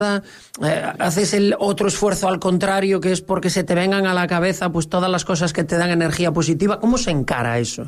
haces el otro esfuerzo al contrario, que es porque se te vengan a la cabeza pues todas las cosas que te dan energía positiva. ¿Cómo se encara eso?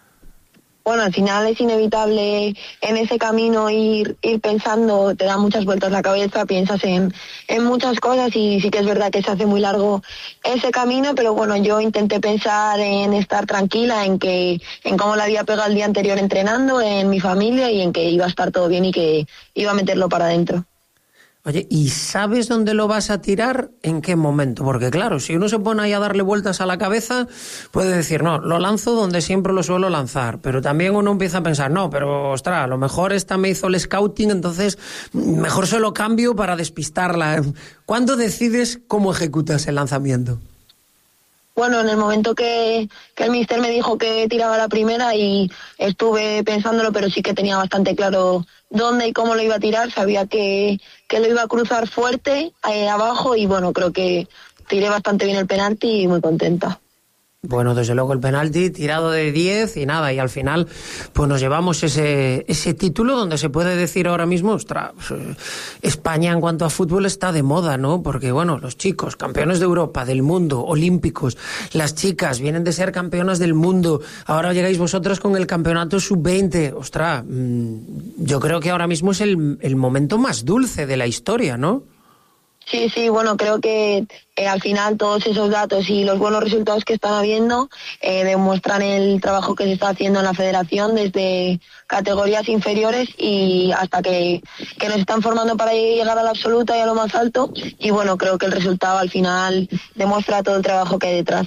Bueno, al final es inevitable en ese camino ir pensando, te da muchas vueltas la cabeza, piensas en muchas cosas y sí que es verdad que se hace muy largo ese camino, pero bueno, yo intenté pensar en estar tranquila, en cómo la había pegado el día anterior entrenando, en mi familia y en que iba a estar todo bien y que iba a meterlo para adentro. Oye, ¿y sabes dónde lo vas a tirar? ¿En qué momento? Porque claro, si uno se pone ahí a darle vueltas a la cabeza, puede decir, no, lo lanzo donde siempre lo suelo lanzar. Pero también uno empieza a pensar, no, pero ostras, a lo mejor esta me hizo el scouting, entonces mejor se lo cambio para despistarla. ¿Cuándo decides cómo ejecutas el lanzamiento? Bueno, en el momento que el míster me dijo que tiraba la primera y estuve pensándolo, pero sí que tenía bastante claro dónde y cómo lo iba a tirar. Sabía que lo iba a cruzar fuerte abajo y bueno, creo que tiré bastante bien el penalti y muy contenta. Bueno, desde luego el penalti tirado de 10 y nada, y al final pues nos llevamos ese título donde se puede decir ahora mismo, ostras, España en cuanto a fútbol está de moda, ¿no? Porque bueno, los chicos, campeones de Europa, del mundo, olímpicos, las chicas vienen de ser campeonas del mundo, ahora llegáis vosotras con el campeonato sub-20, ostras, yo creo que ahora mismo es el momento más dulce de la historia, ¿no? Sí, bueno, creo que al final todos esos datos y los buenos resultados que están habiendo demuestran el trabajo que se está haciendo en la federación desde categorías inferiores y hasta que nos están formando para llegar a la absoluta y a lo más alto. Y bueno, creo que el resultado al final demuestra todo el trabajo que hay detrás.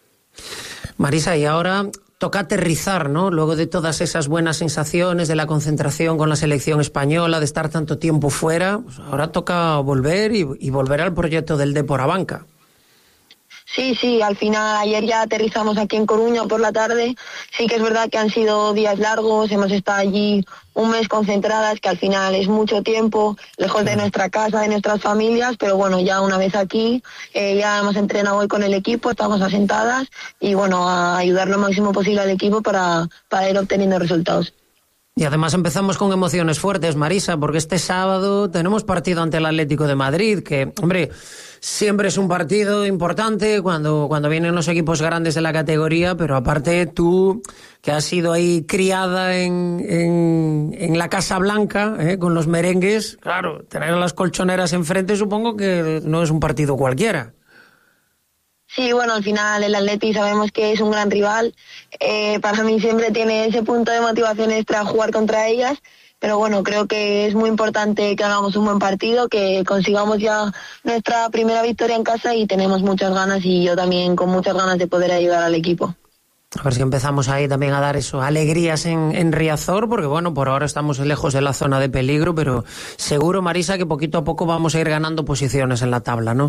Marisa, y ahora toca aterrizar, ¿no? Luego de todas esas buenas sensaciones, de la concentración con la selección española, de estar tanto tiempo fuera, pues ahora toca volver y volver al proyecto del Depor Abanca. Sí, al final ayer ya aterrizamos aquí en Coruña por la tarde. Sí que es verdad que han sido días largos, hemos estado allí un mes concentradas, que al final es mucho tiempo, lejos de nuestra casa, de nuestras familias, pero bueno, ya una vez aquí, ya hemos entrenado hoy con el equipo, estamos asentadas y bueno, a ayudar lo máximo posible al equipo para ir obteniendo resultados. Y además empezamos con emociones fuertes, Marisa, porque este sábado tenemos partido ante el Atlético de Madrid, que, hombre, siempre es un partido importante cuando vienen los equipos grandes de la categoría, pero aparte tú, que has sido ahí criada en la Casa Blanca, con los merengues, claro, tener a las colchoneras enfrente supongo que no es un partido cualquiera. Sí, bueno, al final el Atleti sabemos que es un gran rival. Para mí siempre tiene ese punto de motivación extra jugar contra ellas, pero bueno, creo que es muy importante que hagamos un buen partido, que consigamos ya nuestra primera victoria en casa y tenemos muchas ganas y yo también con muchas ganas de poder ayudar al equipo. A ver si empezamos ahí también a dar eso, alegrías en Riazor, porque bueno, por ahora estamos lejos de la zona de peligro, pero seguro, Marisa, que poquito a poco vamos a ir ganando posiciones en la tabla, ¿no?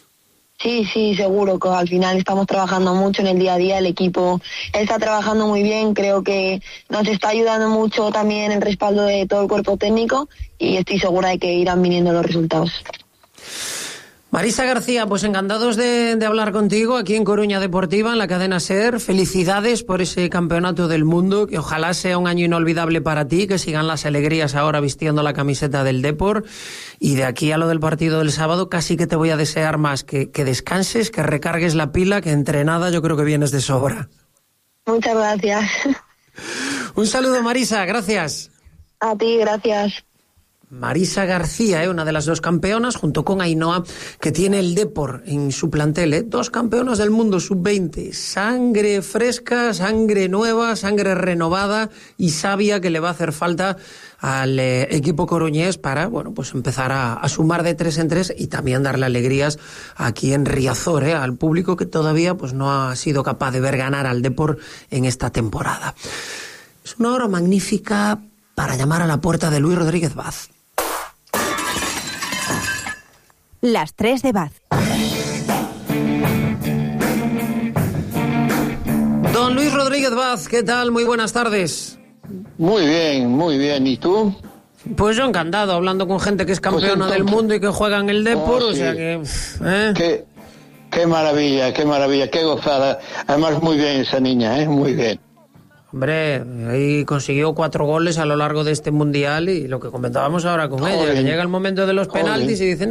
Sí, seguro que al final estamos trabajando mucho en el día a día, el equipo está trabajando muy bien, creo que nos está ayudando mucho también el respaldo de todo el cuerpo técnico y estoy segura de que irán viniendo los resultados. Marisa García, pues encantados de hablar contigo aquí en Coruña Deportiva, en la cadena SER. Felicidades por ese campeonato del mundo, que ojalá sea un año inolvidable para ti, que sigan las alegrías ahora vistiendo la camiseta del Depor. Y de aquí a lo del partido del sábado casi que te voy a desear más que descanses, que recargues la pila, que entrenada yo creo que vienes de sobra. Muchas gracias. Un saludo, Marisa, gracias. A ti, gracias. Marisa García, una de las dos campeonas, junto con Ainhoa, que tiene el Depor en su plantel, dos campeonas del mundo sub-20, sangre fresca, sangre nueva, sangre renovada y sabia que le va a hacer falta al equipo coruñés para, bueno, pues empezar a sumar de 3 en 3 y también darle alegrías aquí en Riazor, al público que todavía pues no ha sido capaz de ver ganar al Depor en esta temporada. Es una hora magnífica para llamar a la puerta de Luis Rodríguez Vaz. Las 3 de Vaz. Don Luis Rodríguez Vaz, ¿qué tal? Muy buenas tardes. Muy bien. ¿Y tú? Pues yo encantado, hablando con gente que es campeona del mundo y que juega en el Depor, o sea que... Qué maravilla, qué gozada. Además, muy bien esa niña, muy bien. Hombre, ahí consiguió 4 goles a lo largo de este Mundial y lo que comentábamos ahora con ella, que llega el momento de los penaltis y dice,